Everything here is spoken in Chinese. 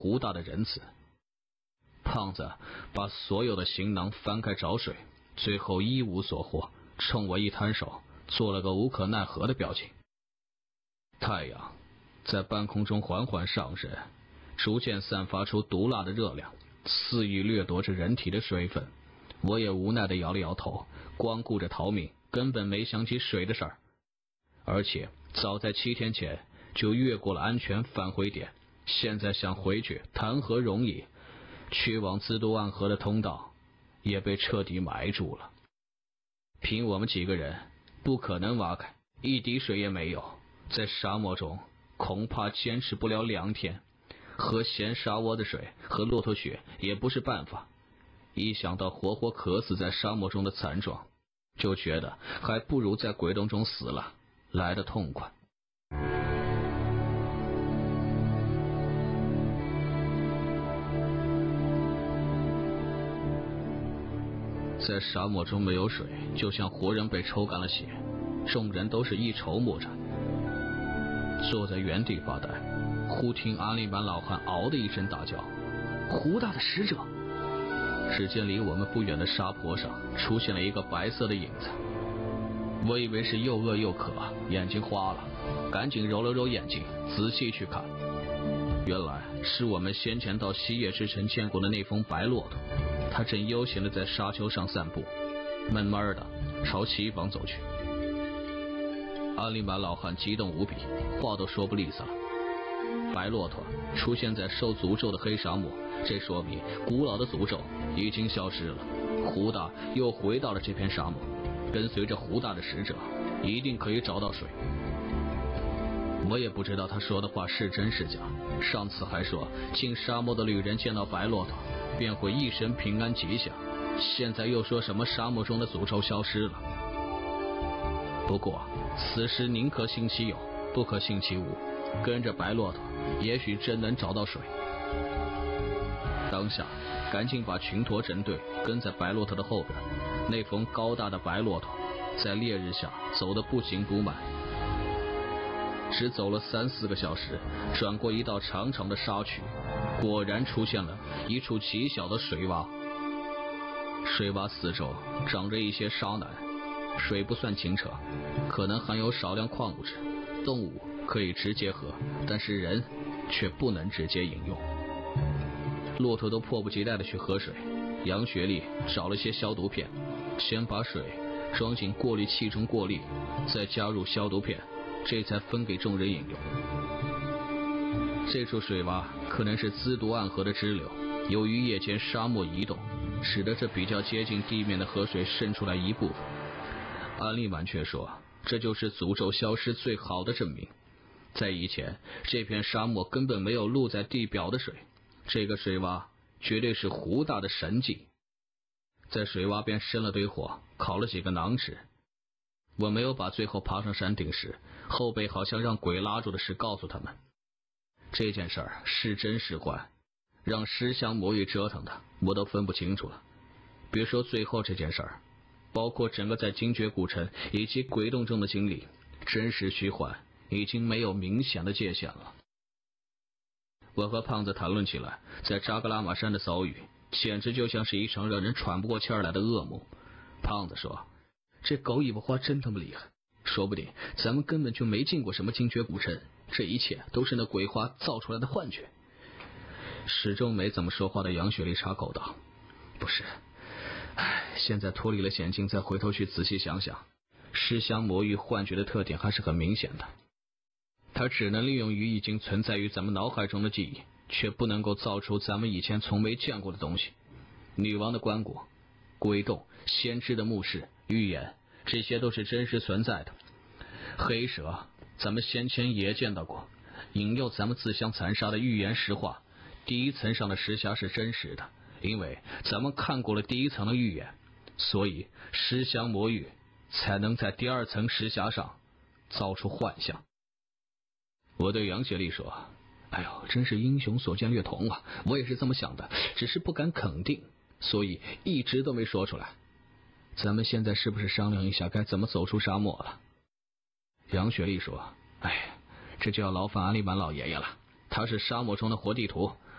胡大的仁慈。胖子把所有的行囊翻开找水，最后一无所获，冲我一摊手，做了个无可奈何的表情。太阳在半空中缓缓上升，逐渐散发出毒辣的热量，肆意掠夺着人体的水分。我也无奈地摇了摇头，光顾着逃命，根本没想起水的事儿。而且早在7天前就越过了安全返回点，现在想回去谈何容易？去往自都暗河的通道也被彻底埋住了。凭我们几个人不可能挖开，一滴水也没有，在沙漠中恐怕坚持不了2天。喝咸沙窝的水和骆驼血也不是办法，一想到活活渴死在沙漠中的惨状，就觉得还不如在鬼洞中死了来得痛快。在沙漠中没有水，就像活人被抽干了血，众人都是一筹莫展，坐在原地发呆。忽听阿里板老汉嗷的一声大叫：“胡大的使者！”只见离我们不远的沙坡上出现了一个白色的影子，我以为是又饿又渴，眼睛花了，赶紧揉了揉眼睛，仔细去看，原来是我们先前到西叶之城见过的那峰白骆驼。他正悠闲地在沙丘上散步，闷闷地朝西方走去。阿里板老汉激动无比，话都说不利索了。白骆驼出现在受诅咒的黑沙漠，这说明古老的诅咒已经消失了。胡大又回到了这片沙漠，跟随着胡大的使者，一定可以找到水。我也不知道他说的话是真是假，上次还说进沙漠的旅人见到白骆驼便会一生平安吉祥，现在又说什么沙漠中的诅咒消失了。不过此时宁可信其有，不可信其无，跟着白骆驼也许真能找到水。当下赶紧把群驼整队跟在白骆驼的后边，那峰高大的白骆驼在烈日下走得不紧不慢，只走了3-4个小时，转过一道长长的沙渠，果然出现了一处极小的水洼。水洼四周长着一些沙楠，水不算清澈，可能含有少量矿物质，动物可以直接喝，但是人却不能直接饮用。骆驼都迫不及待地去喝水，杨学历找了些消毒片，先把水装进过滤器中过滤，再加入消毒片，这才分给众人饮用。这处水洼可能是资都暗河的支流，由于夜间沙漠移动，使得这比较接近地面的河水渗出来一部分。安利满却说，这就是诅咒消失最好的证明。在以前，这片沙漠根本没有露在地表的水，这个水洼绝对是胡大的神迹。在水洼边生了堆火，烤了几个馕吃。我没有把最后爬上山顶时后背好像让鬼拉住的事告诉他们。这件事儿是真是幻，让尸香魔芋折腾的我都分不清楚了。别说最后这件事儿，包括整个在精绝古城以及鬼洞中的经历，真实虚幻已经没有明显的界限了。我和胖子谈论起来，在扎格拉玛山的遭遇简直就像是一场让人喘不过气来的噩梦。胖子说，这狗尾巴花真他妈厉害，说不定咱们根本就没进过什么精绝古城，这一切都是那鬼花造出来的幻觉。始终没怎么说话的杨雪莉插口道，不是，现在脱离了险境，再回头去仔细想想，尸香魔芋幻觉的特点还是很明显的。它只能利用于已经存在于咱们脑海中的记忆，却不能够造出咱们以前从没见过的东西。女王的棺椁、鬼洞、先知的墓室、预言，这些都是真实存在的。黑蛇咱们先前也见到过，引诱咱们自相残杀的预言石化，第一层上的石匣是真实的，因为咱们看过了第一层的预言，所以尸香魔芋才能在第二层石匣上造出幻象。我对杨雪莉说，哎呦，真是英雄所见略同啊，我也是这么想的，只是不敢肯定，所以一直都没说出来。咱们现在是不是商量一下该怎么走出沙漠了？杨雪莉说，这就要劳烦阿里板老爷爷了，他是沙漠中的活地图，